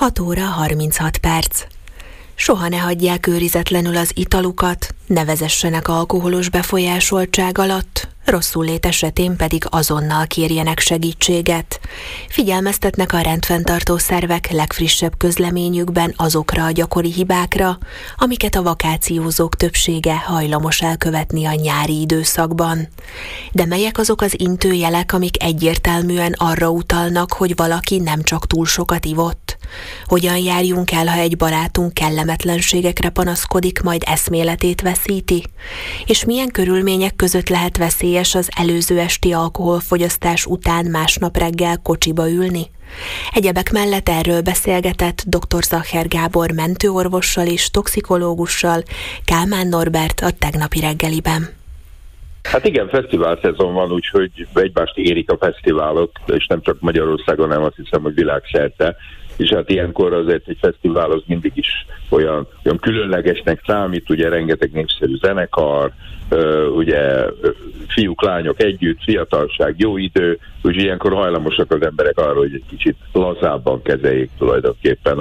6 óra 36 perc. Soha ne hagyják őrizetlenül az italukat, ne vezessenek alkoholos befolyásoltság alatt, rosszul lét esetén pedig azonnal kérjenek segítséget. Figyelmeztetnek a rendfenntartó szervek legfrissebb közleményükben azokra a gyakori hibákra, amiket a vakációzók többsége hajlamos elkövetni a nyári időszakban. De melyek azok az intőjelek, amik egyértelműen arra utalnak, hogy valaki nem csak túl sokat ivott? Hogyan járjunk el, ha egy barátunk kellemetlenségekre panaszkodik, majd eszméletét veszíti? És milyen körülmények között lehet veszélyes az előző esti alkoholfogyasztás után másnap reggel kocsiba ülni? Egyebek mellett erről beszélgetett dr. Zacher Gábor mentőorvossal és toxikológussal Kálmán Norbert a tegnapi reggeliben. Hát igen, fesztivál szezon van, úgyhogy egymást érik a fesztiválok, és nem csak Magyarországon, hanem azt hiszem, hogy világszerte. És hát ilyenkor azért egy fesztivál az mindig is olyan különlegesnek számít, ugye rengeteg népszerű zenekar, ugye fiúk, lányok együtt, fiatalság, jó idő, úgyhogy ilyenkor hajlamosak az emberek arra, hogy egy kicsit lazábban kezeljék tulajdonképpen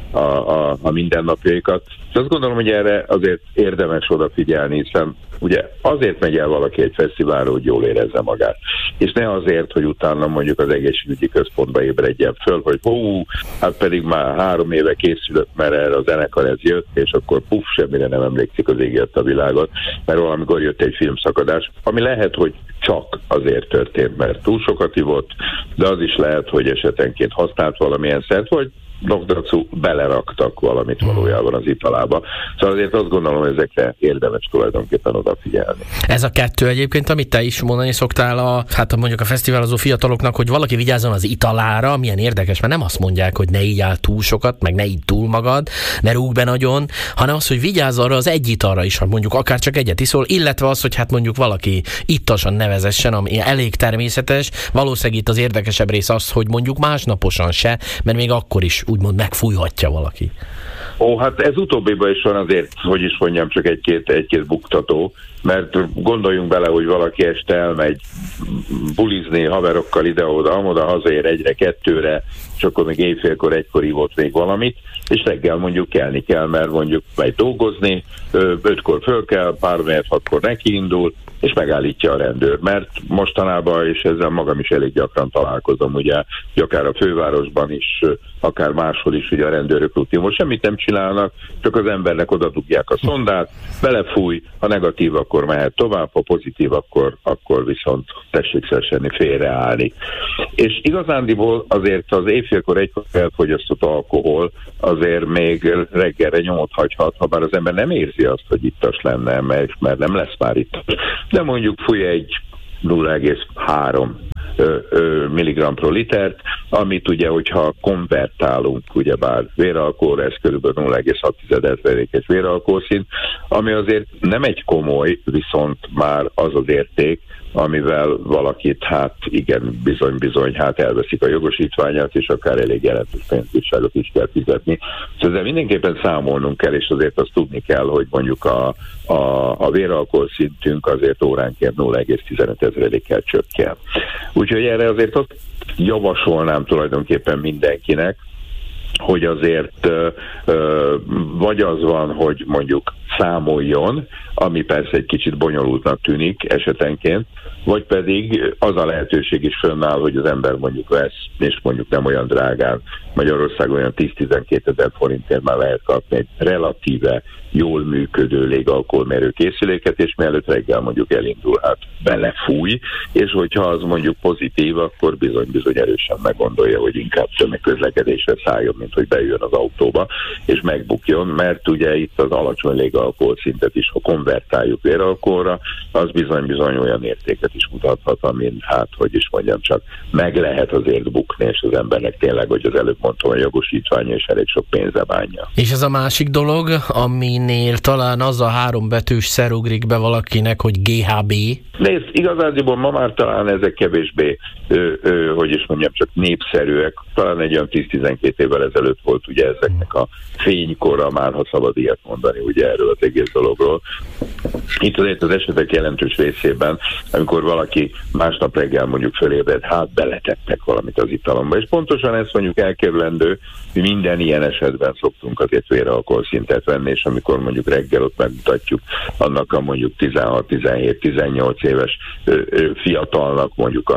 a mindennapjaikat. És azt gondolom, hogy erre azért érdemes odafigyelni, hiszen ugye azért megy el valaki egy fesztiválra, hogy jól érezze magát. És ne azért, hogy utána mondjuk az egészségügyi központba ébredjen föl, hogy hát pedig már 3 éve készülök, mert erre a zenekar ez jött, és akkor semmire nem emlékszik az ég a világot, mert valamikor jött egy filmszakadás, ami lehet, hogy csak azért történt, mert túl sokat ivott, de az is lehet, hogy esetenként használt valamilyen szert, vagy doktorcu beleraktak valamit valójában az italába. Szóval azért azt gondolom, hogy ezekre érdemes tulajdonképpen odafigyelni. Ez a kettő egyébként, amit te is mondani szoktál mondjuk a fesztiválozó fiataloknak, hogy valaki vigyázzon az italára, milyen érdekes, mert nem azt mondják, hogy ne igyál túl sokat, meg ne idd túl magad, ne rúgj be nagyon, hanem az, hogy vigyázz arra az egy italra is, mondjuk akár csak egyet iszol, illetve az, hogy hát mondjuk valaki ittasan nevezessen, ami elég természetes. Valószínűleg itt az érdekesebb rész az, hogy mondjuk másnaposan se, mert még akkor is úgymond megfújhatja valaki. Hát ez utóbbiban is van azért, hogy is mondjam, csak egy-két buktató, mert gondoljunk bele, hogy valaki este elmegy bulizni haverokkal ide-oda, amoda hazaér 1-re, 2-re, és akkor még éjfélkor, 1-kor ivott még valamit, és reggel mondjuk kelni kell, mert mondjuk megy dolgozni, 5-kor föl kell, 3-6-kor nekiindul, és megállítja a rendőr, mert mostanában, és ezzel magam is elég gyakran találkozom, ugye, akár a fővárosban is, akár máshol is, ugye a rendőrök rutinból semmit nem csinálnak, csak az embernek oda dugják a szondát, belefúj, ha negatív, akkor mehet tovább, ha pozitív, akkor viszont tessék szessenni, félreállni. És igazándiból azért az éjfélkor 1-kor elfogyasztott alkohol azért még reggelre nyomot hagyhat, ha bár az ember nem érzi azt, hogy ittas lenne, mert nem lesz már ittas. De mondjuk fúj egy 0,3 mg/litert, amit ugye, hogyha konvertálunk, ugyebár véralkoholra, ez kb. 0,6 etverékes véralkoholszint, ami azért nem egy komoly, viszont már az az érték, amivel valakit, hát igen, bizony, hát elveszik a jogosítványát, és akár elég jelentős pénzbírságot is kell fizetni. Szóval ezzel mindenképpen számolnunk kell, és azért azt tudni kell, hogy mondjuk a véralkohol szintünk azért óránként 0,15 ezredékkel csökken. Úgyhogy erre azért azt javasolnám tulajdonképpen mindenkinek, hogy azért vagy az van, hogy mondjuk számoljon, ami persze egy kicsit bonyolultnak tűnik esetenként, vagy pedig az a lehetőség is fönnáll, hogy az ember mondjuk vesz, és mondjuk nem olyan drágán, Magyarországon olyan 10-12 ezer forintért már lehet kapni egy relatíve jól működő légalkoholmérő készüléket, és mielőtt reggel mondjuk elindul, hát belefúj, és hogyha az mondjuk pozitív, akkor bizony erősen meggondolja, hogy inkább tömegközlekedésre szálljon, mint hogy beüljön az autóba, és megbukjon, mert ugye itt az alacsony légalkohol szintet is, ha konvertáljuk véralkoholra, az bizony olyan értéket is mutathat, amin hát, hogy is mondjam, csak meg lehet azért bukni, és az embernek tényleg, hogy az előbb mondtam, a jogosítványa, és elég sok pénze bánja. És ez a másik dolog, aminél talán az a 3 betűs szer ugrik be valakinek, hogy GHB. Nézd, igazából ma már talán ezek kevésbé, hogy is mondjam, csak népszerűek. Talán egy olyan 10-12 évvel ezelőtt ezelőtt volt ugye ezeknek a fénykora, már ha szabad ilyet mondani ugye erről az egész dologról. Itt azért az esetek jelentős részében, amikor valaki másnap reggel mondjuk fölébred, hát beletettek valamit az italomba. És pontosan ezt mondjuk elkerülendő, hogy minden ilyen esetben szoktunk azért véralkoholszintet venni, és amikor mondjuk reggel ott megmutatjuk annak a mondjuk 16-17-18 éves fiatalnak mondjuk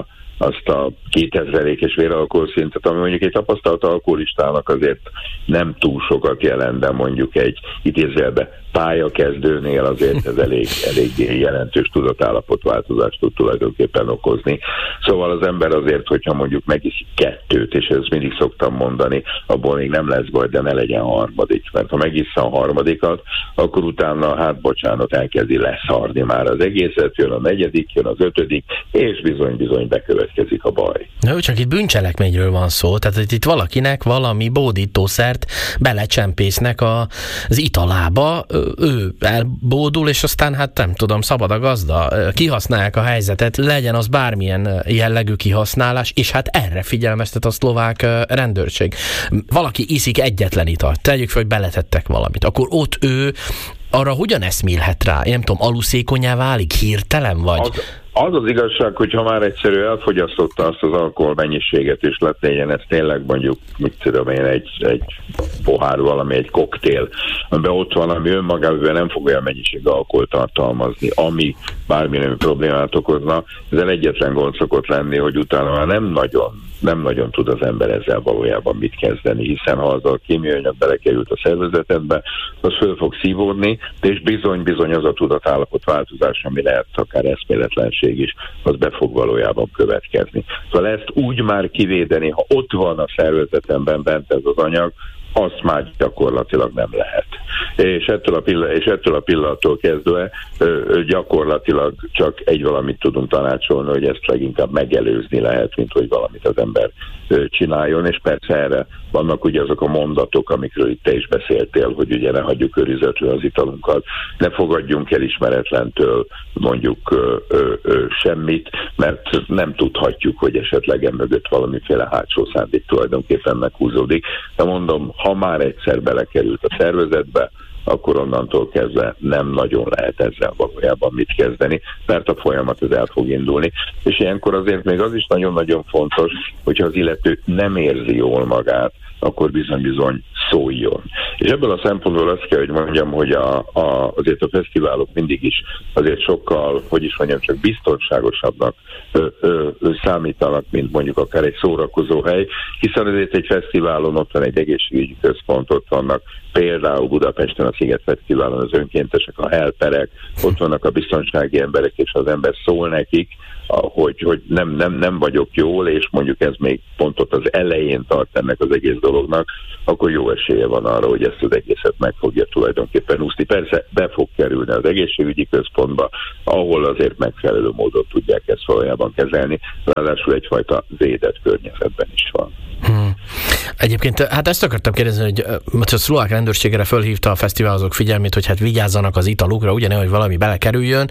azt a 2000-ékes véralkoholszintet, ami mondjuk egy tapasztalt alkoholistának azért nem túl sokat jelent, de mondjuk egy idézőjelben pályakezdőnél azért ez elég jelentős tudatállapotváltozást tud tulajdonképpen okozni. Szóval az ember azért, hogyha mondjuk megiszik 2, és ezt mindig szoktam mondani, abból még nem lesz baj, de ne legyen harmadik. Mert ha megissza a harmadikat, akkor utána, hát bocsánat, elkezdi leszarni már az egészet, jön a 4., jön az 5., és bizony bekövetkezik a baj. Na, csak itt bűncselekményről van szó, tehát itt valakinek valami bódítószert belecsempésznek az italába, ő elbódul, és aztán hát nem tudom, szabad a gazda, kihasználják a helyzetet, legyen az bármilyen jellegű kihasználás, és hát erre figyelmeztet a szlovák rendőrség. Valaki iszik egyetlen italt, tegyük fel, hogy beletettek valamit, akkor ott ő arra hogyan eszmélhet rá? Én nem tudom, aluszékonyá válik, hirtelen vagy? Az igazság, hogy ha már egyszerű elfogyasztotta azt az alkoholmennyiséget, és lett legyen ez tényleg mondjuk, mit tudom én, egy pohár valami, egy koktél, amiben ott van, ami önmagában nem fog olyan mennyiség alkoholt tartalmazni, ami bármilyen problémát okozna. Ezzel egyetlen gond szokott lenni, hogy utána már nem nagyon tud az ember ezzel valójában mit kezdeni, hiszen ha az a kémiai anyag belekerült a szervezetedbe, az föl fog szívódni, és bizony az a tudatállapotváltozás, ami lehet akár eszméletlenség is, az be fog valójában következni. Szóval ezt úgy már kivédeni, ha ott van a szervezetemben bent ez az anyag, azt már gyakorlatilag nem lehet. És ettől a pillanattól kezdve gyakorlatilag csak egy valamit tudunk tanácsolni, hogy ezt leginkább megelőzni lehet, mint hogy valamit az ember csináljon, és persze erre vannak ugye azok a mondatok, amikről itt te is beszéltél, hogy ugye ne hagyjuk őrizetül az italunkat, ne fogadjunk el ismeretlentől mondjuk semmit, mert nem tudhatjuk, hogy esetleg emögött valamiféle hátsó szándék tulajdonképpen meghúzódik. De mondom, ha már egyszer belekerült a szervezetbe, akkor onnantól kezdve nem nagyon lehet ezzel valójában mit kezdeni, mert a folyamat ez el fog indulni. És ilyenkor azért még az is nagyon-nagyon fontos, hogyha az illető nem érzi jól magát, akkor bizony szóljon. És ebből a szempontból azt kell, hogy mondjam, hogy azért a fesztiválok mindig is azért sokkal, csak biztonságosabbnak számítanak, mint mondjuk akár egy szórakozó hely, hiszen azért egy fesztiválon ott van egy egészségügyi központ, ott vannak például Budapesten a Sziget Fesztiválon az önkéntesek, a helperek, ott vannak a biztonsági emberek, és az ember szól nekik, hogy nem vagyok jól, és mondjuk ez még pont ott az elején tart ennek az egész dolognak, akkor jó esélye van arra, hogy ezt az egészet meg fogja tulajdonképpen úszni. Persze be fog kerülni az egészségügyi központba, ahol azért megfelelő módon tudják ezt valójában kezelni, ráadásul egyfajta védett környezetben is van. Egyébként, hát ezt akartam kérdezni, hogy a szlovák rendőrségre fölhívta a fesztiválozók figyelmét, hogy hát vigyázzanak az italukra, ugye hogy valami belekerüljön,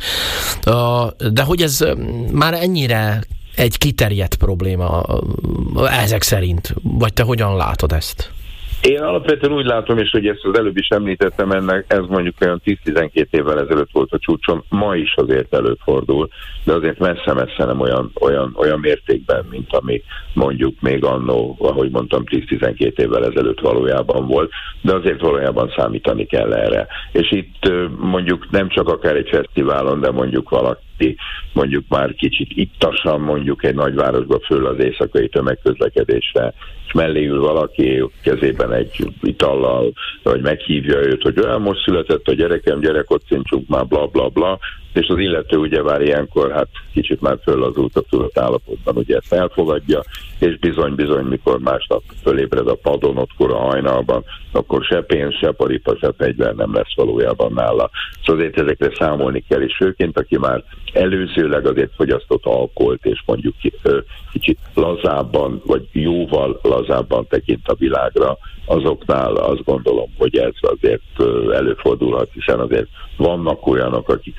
de hogy ez már ennyire egy kiterjedt probléma ezek szerint, vagy te hogyan látod ezt? Én alapvetően úgy látom, és hogy ezt az előbb is említettem, ez mondjuk olyan 10-12 évvel ezelőtt volt a csúcson, ma is azért előfordul, de azért messze-messze nem olyan mértékben, mint ami mondjuk még annó, ahogy mondtam, 10-12 évvel ezelőtt valójában volt, de azért valójában számítani kell erre. És itt mondjuk nem csak akár egy fesztiválon, de mondjuk valaki mondjuk már kicsit ittasan mondjuk egy nagyvárosba föl az éjszakai tömegközlekedésre, és mellé ül valaki kezében egy itallal, vagy meghívja őt, hogy olyan most született a gyerekem, gyerek, ott szincsunk már, bla bla bla, és az illető ugye már ilyenkor hát kicsit már föllazult a tudatállapotban, ugye ezt elfogadja, és bizony, mikor másnap fölébred a padon, ott kora hajnalban, akkor se pénz, se paripa, se fegyver nem lesz valójában nála. Szóval azért ezekre számolni kell, és főként, aki már előzőleg azért fogyasztott alkoholt, és mondjuk kicsit lazábban, vagy jóval lazábban tekint a világra, azoknál azt gondolom, hogy ez azért előfordulhat, hiszen azért vannak olyanok, akik azért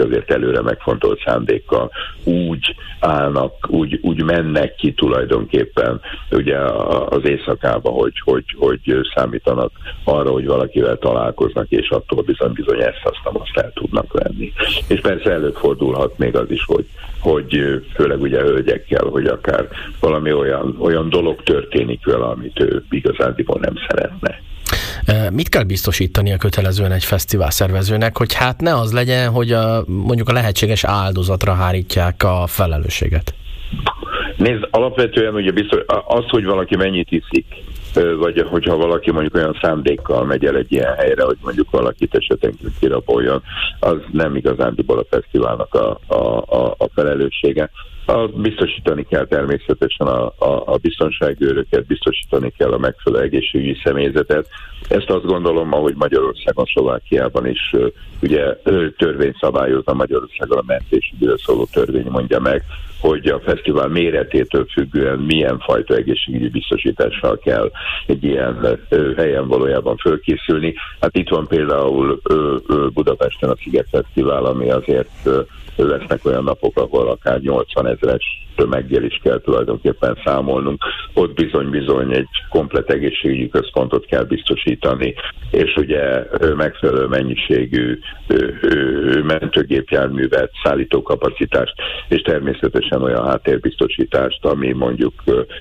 előre megfontolt szándékkal úgy állnak, úgy mennek ki tulajdonképpen ugye az éjszakába, hogy számítanak arra, hogy valakivel találkoznak, és attól bizony ezt azt el tudnak venni. És persze előfordulhat még az is, hogy főleg ugye hölgyekkel, hogy akár valami olyan dolog történik vele, amit ő igazándiból nem szeretne. Mit kell biztosítani a kötelezően egy fesztivál szervezőnek, hogy hát ne az legyen, hogy mondjuk a lehetséges áldozatra hárítják a felelősséget? Nézd, alapvetően ugye biztos, az, hogy valaki mennyit iszik, vagy hogyha valaki mondjuk olyan szándékkal megy el egy ilyen helyre, hogy mondjuk valakit esetenként kirapoljon, az nem igazándiból a fesztiválnak a felelőssége. Biztosítani kell természetesen a biztonságőröket, biztosítani kell a megfelelő egészségügyi személyzetet. Ezt azt gondolom, ahogy Magyarországon, Szlovákiában is ugye törvény szabályozza, Magyarországon a mentésügyről szóló törvény mondja meg, hogy a fesztivál méretétől függően milyen fajta egészségügyi biztosítással kell egy ilyen helyen valójában fölkészülni. Hát itt van például Budapesten a Sziget Fesztivál, ami azért lesznek olyan napok, ahol akár 80 000-es tömeggel is kell tulajdonképpen számolnunk. Ott bizony egy komplett egészségügyi központot kell biztosítani, és ugye megfelelő mennyiségű mentőgépjárművet, szállítókapacitást, és természetesen olyan háttérbiztosítást, ami mondjuk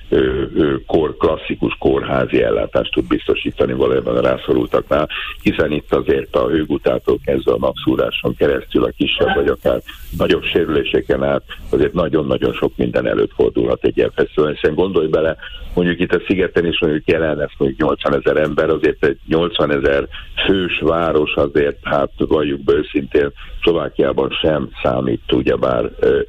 klasszikus kórházi ellátást tud biztosítani valójában a rászorultaknál, hiszen itt azért a hőgutától kezdve a napszúráson keresztül a kisebb vagy akár nagyobb sérüléseken át azért nagyon-nagyon sok minden előfordulhat egy ilyen fesztiválon, hiszen gondolj bele, mondjuk itt a Szigeten is mondjuk jelen lesz mondjuk 80 000 ember, azért egy 80 000 fős város azért, hát valljuk be őszintén, Szlovákiában sem számít ugyebár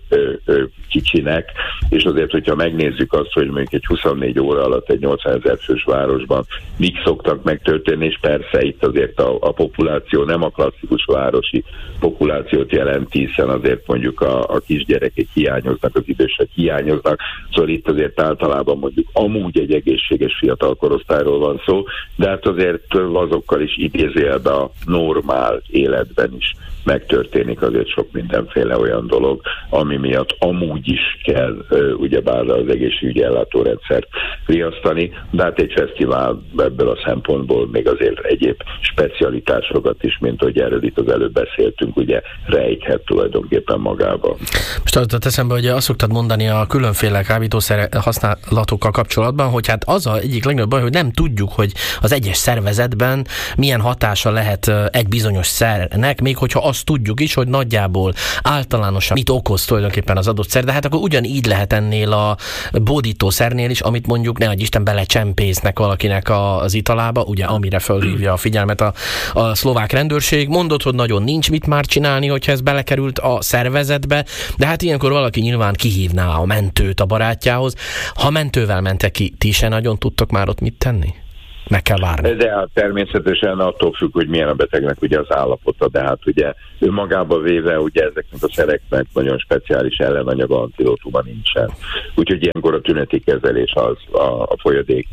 kicsinek, és azért, hogyha megnézzük azt, hogy mondjuk egy 24 óra alatt egy 80 000 fős városban mik szoktak megtörténni, és persze itt azért a populáció nem a klasszikus városi populációt jelenti, hiszen azért mondjuk a kisgyerekek hiányoznak, az idősek hiányoznak, szóval itt azért általában mondjuk amúgy egy egészséges fiatal korosztályról van szó, de hát azért azokkal is idézélve a normál életben is megtörténik azért sok mindenféle olyan dolog, ami miatt amúgy is kell ugyebár az egészségügyi ellátórendszert riasztani, de hát egy fesztivál ebből a szempontból még azért egyéb specialitásokat is, mint hogy erről itt az előbb beszéltünk, ugye rejthet tulajdonképpen magába. Most azt eszembe, hogy azt szoktad mondani a különféle kábítószer használatokkal kapcsolatban, hogy hát az az egyik legnagyobb baj, hogy nem tudjuk, hogy az egyes szervezetben milyen hatása lehet egy bizonyos szernek, még hogyha azt tudjuk is, hogy nagyjából általánosan mit okoz tulajdonképpen az adott szer, de hát akkor ugyanígy lehet ennél a bódítószernél is, amit mondjuk ne adj Isten belecsempésznek valakinek az italába, ugye amire fölhívja a figyelmet a szlovák rendőrség. Mondod, hogy nagyon nincs mit már csinálni, hogyha ez belekerült a szervezetbe, de hát ilyenkor valaki nyilván kihívná a mentőt a barátjához. Ha mentővel mentek ki, ti se nagyon tudtok már ott mit tenni? Meg kell várni. De hát természetesen attól függ, hogy milyen a betegnek ugye az állapota, de hát ugye önmagába véve ugye ezeknek a szereknek nagyon speciális ellenanyaga, antidotuma nincsen. Úgyhogy ilyenkor a tüneti kezelés az a folyadék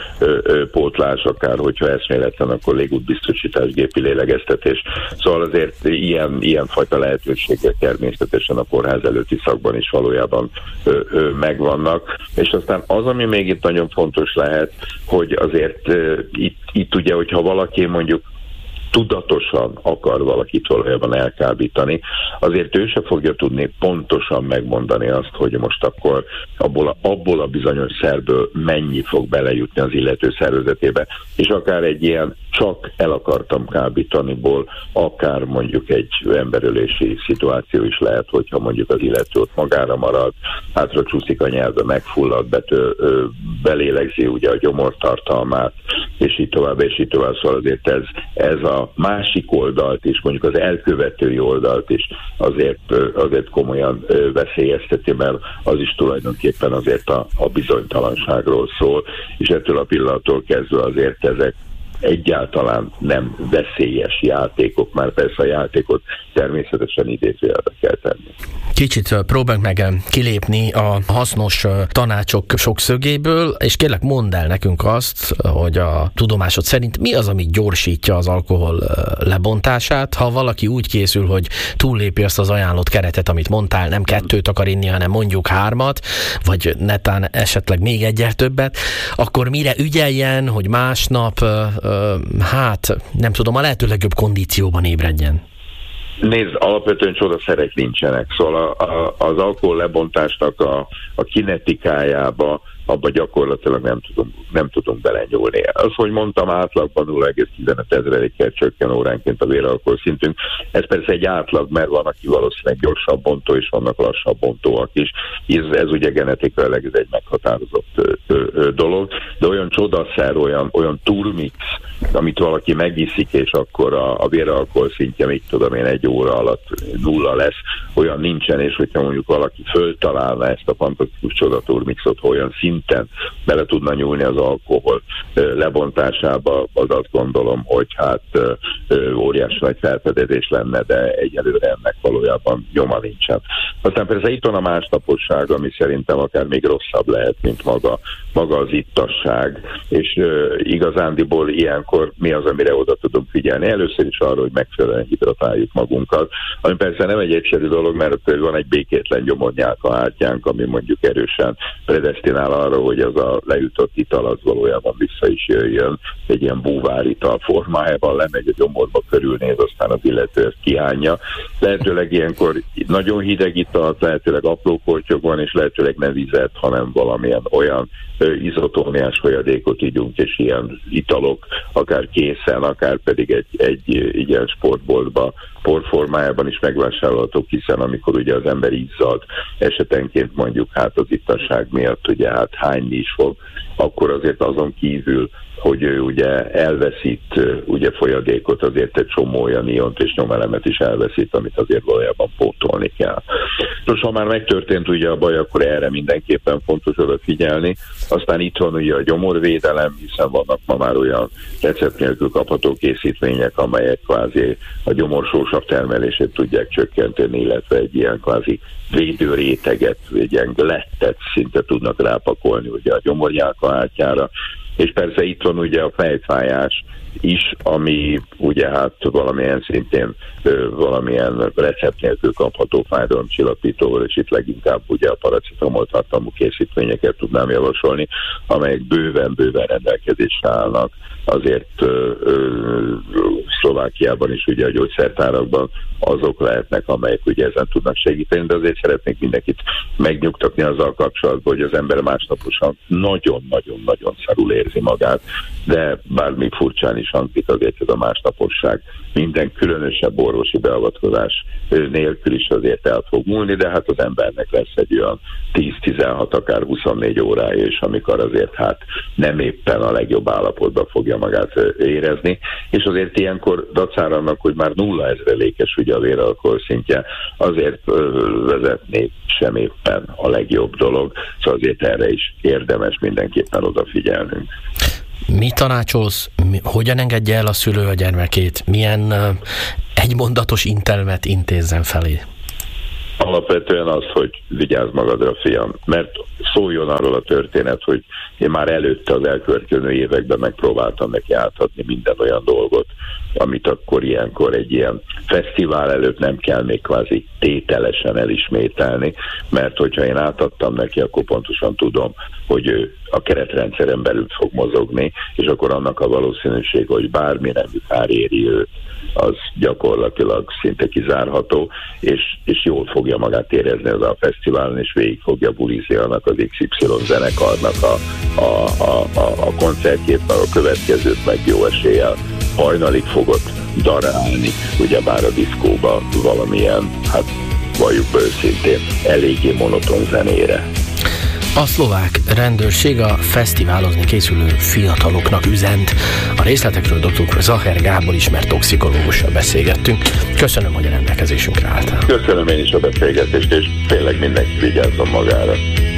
pótlás, akár hogyha eszméletlen, akkor légútbiztosítás, gépi lélegeztetés. Szóval azért ilyen fajta lehetőségek természetesen a kórház előtti szakban is valójában megvannak. És aztán az, ami még itt nagyon fontos lehet, hogy azért itt ugye, hogyha valaki mondjuk tudatosan akar valakit valójában elkábítani, azért ő se fogja tudni pontosan megmondani azt, hogy most akkor abból a bizonyos szerből mennyi fog belejutni az illető szervezetébe, és akár egy ilyen csak el akartam kábítaniból, akár mondjuk egy emberölési szituáció is lehet, hogyha mondjuk az illető ott magára marad, hátra csúszik a nyelve, megfullad, belélegzi ugye a gyomortartalmát, és így tovább, szóval azért ez a másik oldalt is, mondjuk az elkövetői oldalt is azért komolyan veszélyezteti, mert az is tulajdonképpen azért a bizonytalanságról szól, és ettől a pillanattól kezdve azért ezek egyáltalán nem veszélyes játékok, már persze a játékot természetesen idézőjelbe kell tenni. Kicsit próbáljuk meg kilépni a hasznos tanácsok sok szögéből, és kérlek mondd el nekünk azt, hogy a tudomásod szerint mi az, ami gyorsítja az alkohol lebontását, ha valaki úgy készül, hogy túllépi azt az ajánlott keretet, amit mondtál, nem 2 akar inni, hanem mondjuk 3, vagy netán esetleg még egyel többet, akkor mire ügyeljen, hogy másnap, nem tudom, a lehető legjobb kondícióban ébredjen? Nézd, alapvetően csodaszerek nincsenek, szóval az alkohol lebontásnak a kinetikájába, abba gyakorlatilag nem tudunk belenyúlni. Az, hogy mondtam, átlagban 0,15 csökken óránként a véralkohol szintünk. Ez persze egy átlag, mert van, aki valószínűleg gyorsabb bontó, és vannak lassabb bontóak is. Ez ugye genetikailag egy meghatározott dolog, de olyan csodaszer, olyan turmix, amit valaki megiszik, és akkor a véralkohol szintje, mit tudom én, 1 óra alatt 0 lesz, olyan nincsen, és hogyha mondjuk valaki föltalálna ezt a fantasztikus csodaturmixot, olyan szinten bele tudna nyúlni az alkohol lebontásába, az azt gondolom, hogy hát óriási nagy felfedezés lenne, de egyelőre ennek valójában nyoma nincsen. Aztán persze itt van a másnaposság, ami szerintem akár még rosszabb lehet, mint maga az ittasság, és igazándiból ilyenkor mi az, amire oda tudunk figyelni? Először is arra, hogy megfelelően hidratáljuk magunkat, ami persze nem egy egyszerű dolog, mert van egy békétlen gyomornyálkahártyánk, ami mondjuk erősen predesztinál arra, hogy az a leütött ital az valójában vissza is jöjjön, egy ilyen búvárital formájában lemegy a gyomorba, körülnéz, aztán az illető ezt kihányja. Lehetőleg ilyenkor nagyon hideg italt, lehetőleg apró kortyokban, és lehetőleg nem vizet, hanem valamilyen olyan izotóniás folyadékot ígyunk, és ilyen italok, akár készen, akár pedig egy ilyen sportboltba porformájában is megvásárolhatók, hiszen amikor ugye az ember izzad, esetenként mondjuk hát az ittasság miatt ugye hát hányni is fog, akkor azért azon kívül, hogy ő ugye elveszít ugye folyadékot, azért egy csomó olyan iont és nyomelemet is elveszít, amit azért valójában pótolni kell. Most ha már megtörtént ugye a baj, akkor erre mindenképpen fontos odafigyelni. Aztán itt van ugye a gyomorvédelem, hiszen vannak ma már olyan recept nélkül kapható készítmények, amelyek kvázi a gyomorsósabb termelését tudják csökkenteni, illetve egy ilyen kvázi védőréteget, egy ilyen glettet szinte tudnak rápakolni ugye a gyomornyálkahártyára. És persze itt van ugye a fejfájás is, ami ugye hát valamilyen szintén valamilyen recept nélkül kapható fájdalomcsillapító, és itt leginkább ugye a paracetamol tartalmú készítményeket tudnám javasolni, amelyek bőven rendelkezésre állnak. Azért Szlovákiában is ugye a gyógyszertárakban azok lehetnek, amelyek ugye ezen tudnak segíteni, de azért szeretnék mindenkit megnyugtatni azzal kapcsolatban, hogy az ember másnaposan nagyon-nagyon szarul érzi magát, de bármi furcsán is hangzik, azért ez a másnaposság minden különösebb orvosi beavatkozás nélkül is azért el fog múlni, de hát az embernek lesz egy olyan 10-16, akár 24 órája is, amikor azért hát nem éppen a legjobb állapotban fogja magát érezni, és azért ilyenkor dacára annak, hogy már 0%-es ugye a véralkohol szintje, azért vezetni sem éppen a legjobb dolog, szóval azért erre is érdemes mindenképpen odafigyelnünk. Mi tanácsolsz, hogyan engedje el a szülő a gyermekét? Milyen egymondatos intelmet intézzen felé? Alapvetően az, hogy vigyázz magadra, fiam, mert szóljon arról a történet, hogy én már előtte az elkövetkező években megpróbáltam neki átadni minden olyan dolgot, amit akkor ilyenkor egy ilyen fesztivál előtt nem kell még kvázi tételesen elismételni, mert hogyha én átadtam neki, akkor pontosan tudom, hogy ő a keretrendszeren belül fog mozogni, és akkor annak a valószínűség, hogy bármi nemű kár éri őt, az gyakorlatilag szinte kizárható, és jól fogja magát érezni az a fesztiválon, és végig fogja bulizni annak az XY zenekarnak a koncertjét, meg a következőt meg jó eséllyel hajnalig fogott darálni, ugyebár a diszkóba valamilyen, hát valljuk be őszintén, eléggé monoton zenére. A szlovák rendőrség a fesztiválozni készülő fiataloknak üzent. A részletekről dr. Zacher Gábor ismert toxikológussal beszélgettünk. Köszönöm, hogy a rendelkezésünkre álltál. Köszönöm én is a beszélgetést, és tényleg mindenki vigyázzon magára.